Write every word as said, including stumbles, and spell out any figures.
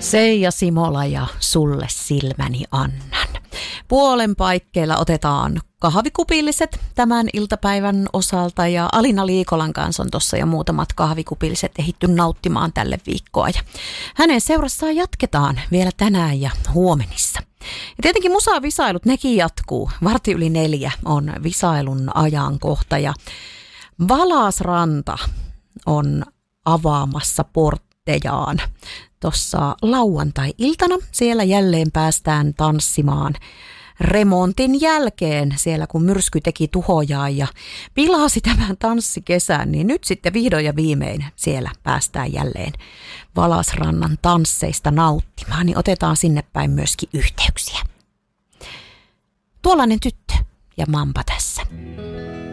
Seija Simola ja Sulle silmäni annan. Puolen paikkeilla otetaan kahvikupilliset tämän iltapäivän osalta ja Alina Liikolan kanssa on tuossa jo muutamat kahvikupilliset ehitty nauttimaan tälle viikkoa. Ja hänen seurassaan jatketaan vielä tänään ja huomenissa. Ja tietenkin musavisailut, nekin jatkuu. Varti yli neljä on visailun ajankohta ja Valasranta on avaamassa porttejaan tuossa lauantai-iltana. Siellä jälleen päästään tanssimaan remontin jälkeen siellä, kun myrsky teki tuhojaan ja pilasi tämän tanssikesän, niin nyt sitten vihdoin ja viimein siellä päästään jälleen Valasrannan tansseista nauttimaan, niin otetaan sinne päin myöskin yhteyksiä. Tuollainen tyttö ja Mampa tässä.